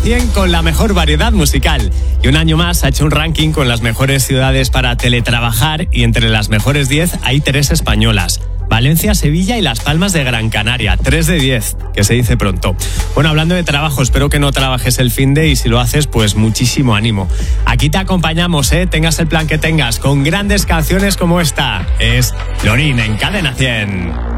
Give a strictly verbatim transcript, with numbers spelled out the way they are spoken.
cien con la mejor variedad musical. Y un año más ha hecho un ranking con las mejores ciudades para teletrabajar y entre las mejores diez hay tres españolas. Valencia, Sevilla y Las Palmas de Gran Canaria. tres de diez, que se dice pronto. Bueno, hablando de trabajo, espero que no trabajes el finde y si lo haces, pues muchísimo ánimo. Aquí te acompañamos, ¿eh? Tengas el plan que tengas, con grandes canciones como esta. Es Lorin en Cadena cien.